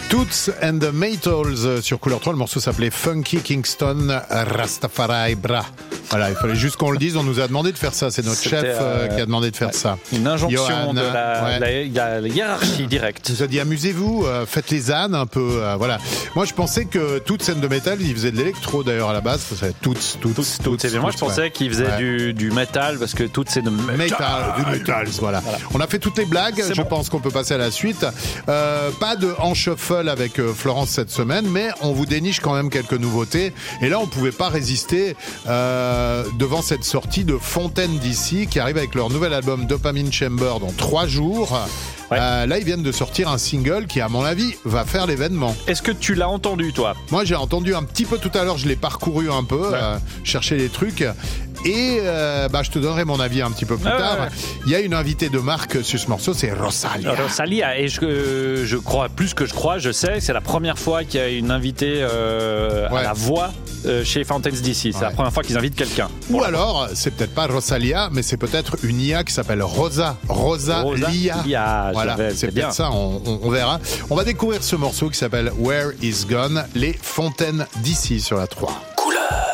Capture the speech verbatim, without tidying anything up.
Toots and the Maytals sur Couleur trois. Le morceau s'appelait Funky Kingston Rastafari Bra. Voilà, il fallait juste qu'on le dise. On nous a demandé de faire ça. C'est notre C'était, chef euh, qui a demandé de faire ouais, ça. Une injonction Johan, de la, ouais. la, la, la hiérarchie directe. Il nous a dit amusez-vous, euh, faites les ânes un peu. Euh, voilà. Moi, je pensais que Toots and the Metal, il faisait de l'électro d'ailleurs à la base. Ça s'appelait Toots, Toots, Tout, tout, Toots, moi, je Toots, pensais ouais. qu'il faisait Ouais. du, du métal parce que tout c'est de métal. Metal, du metal, voilà. voilà. On a fait toutes les blagues. C'est Je bon. pense qu'on peut passer à la suite. Euh, pas de en shuffle avec euh, Florence cette semaine, mais on vous déniche quand même quelques nouveautés. Et là, on pouvait pas résister euh, devant cette sortie de Fontaine D C qui arrive avec leur nouvel album Dopamine Chamber dans trois jours. Ouais. Euh, là, ils viennent de sortir un single qui, à mon avis, va faire l'événement. Est-ce que tu l'as entendu, toi? Moi, j'ai entendu un petit peu tout à l'heure, je l'ai parcouru un peu, Ouais. euh, chercher les trucs. Et euh, bah, je te donnerai mon avis un petit peu plus Ah ouais, tard. ouais. Il y a une invitée de marque sur ce morceau, c'est Rosalia. Rosalia, et je, je crois, plus que je crois, je sais, c'est la première fois qu'il y a une invitée euh, Ouais. à la voix euh, chez Fountains D C. C'est Ouais. la première fois qu'ils invitent quelqu'un. Ou alors, c'est peut-être pas Rosalia, mais c'est peut-être une I A qui s'appelle Rosa. Rosa, Rosa Lia. Lia, Voilà, j'avais- c'est c'est peut-être bien. ça, on, on- on verra. On va découvrir ce morceau qui s'appelle Where Is Gone, les Fontaines d'ici sur la trois.